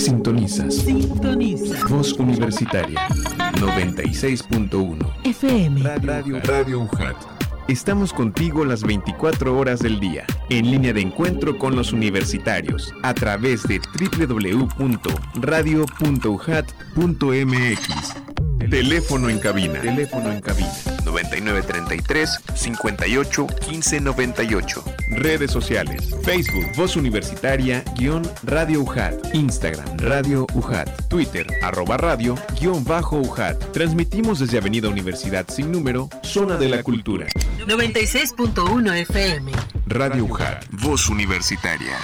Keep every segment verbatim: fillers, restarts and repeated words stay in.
Sintonizas. Sintoniza. Voz Universitaria noventa y seis punto uno F M. Radio, Radio U J A T. Estamos contigo las veinticuatro horas del día, en línea de encuentro con los universitarios, a través de doble u doble u doble u punto radio punto u j a t punto m x. Teléfono en cabina. Teléfono en cabina. noventa y nueve treinta y tres, cincuenta y ocho, quince noventa y ocho. Redes sociales. Facebook, Voz Universitaria, guión Radio U J A T. Instagram, Radio U J A T. Twitter, arroba radio, guión bajo U J A T. Transmitimos desde Avenida Universidad Sin Número, Zona de la Cultura. noventa y seis punto uno F M. Radio U J A T. Voz Universitaria.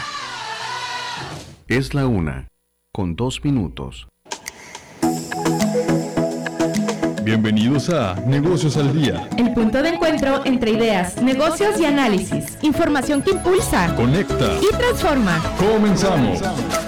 Es la una, con dos minutos. Bienvenidos a Negocios al Día. El punto de encuentro entre ideas, negocios y análisis. Información que impulsa, Conecta y transforma. Comenzamos.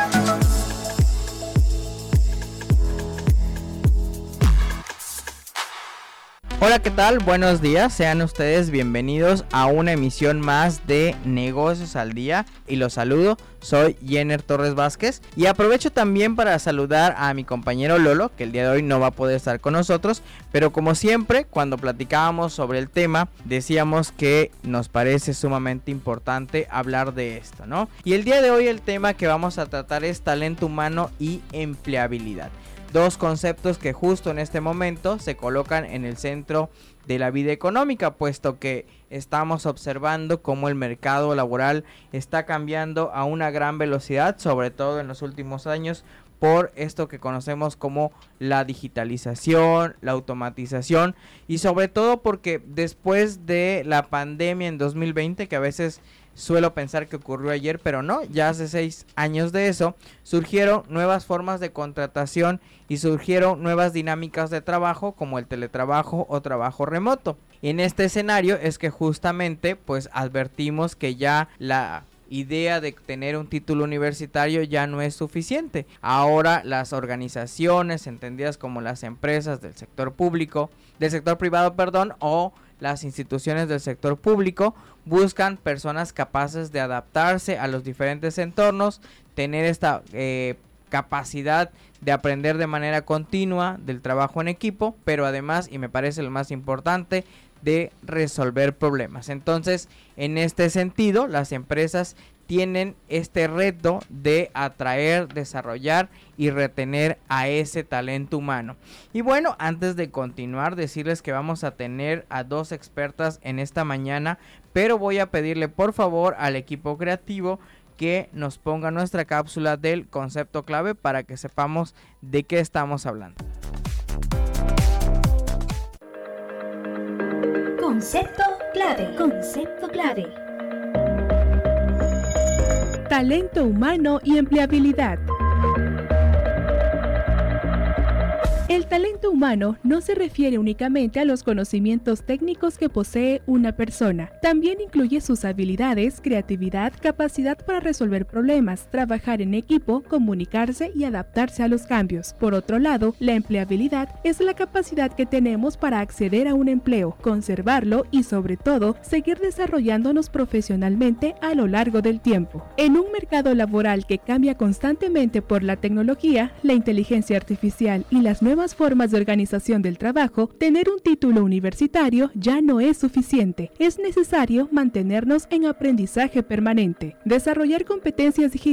Hola, ¿qué tal? Buenos días, sean ustedes bienvenidos a una emisión más de Negocios al Día y los saludo, soy Jenner Torres Vázquez y aprovecho también para saludar a mi compañero Lolo, que el día de hoy no va a poder estar con nosotros, pero como siempre, cuando platicábamos sobre el tema, decíamos que nos parece sumamente importante hablar de esto, ¿no? Y el día de hoy el tema que vamos a tratar es talento humano y empleabilidad. Dos conceptos que justo en este momento se colocan en el centro de la vida económica, puesto que estamos observando cómo el mercado laboral está cambiando a una gran velocidad, sobre todo en los últimos años, por esto que conocemos como la digitalización, la automatización y sobre todo porque después de la pandemia en dos mil veinte, que a veces suelo pensar que ocurrió ayer, pero no, ya hace seis años de eso, surgieron nuevas formas de contratación y surgieron nuevas dinámicas de trabajo como el teletrabajo o trabajo remoto. Y en este escenario es que justamente pues advertimos que ya la idea de tener un título universitario ya no es suficiente. Ahora las organizaciones entendidas como las empresas del sector público, del sector privado, perdón, o las instituciones del sector público buscan personas capaces de adaptarse a los diferentes entornos, tener esta eh, capacidad de aprender de manera continua del trabajo en equipo, pero además, y me parece lo más importante, de resolver problemas. Entonces, en este sentido, las empresas tienen este reto de atraer, desarrollar y retener a ese talento humano. Y bueno, antes de continuar, decirles que vamos a tener a dos expertas en esta mañana, pero voy a pedirle por favor al equipo creativo que nos ponga nuestra cápsula del concepto clave para que sepamos de qué estamos hablando. Concepto clave. Concepto clave. Talento humano y empleabilidad. El talento humano no se refiere únicamente a los conocimientos técnicos que posee una persona. También incluye sus habilidades, creatividad, capacidad para resolver problemas, trabajar en equipo, comunicarse y adaptarse a los cambios. Por otro lado, la empleabilidad es la capacidad que tenemos para acceder a un empleo, conservarlo y sobre todo, seguir desarrollándonos profesionalmente a lo largo del tiempo. En un mercado laboral que cambia constantemente por la tecnología, la inteligencia artificial y las nuevas formas de organización del trabajo, tener un título universitario ya no es suficiente. Es necesario mantenernos en aprendizaje permanente, desarrollar competencias digitales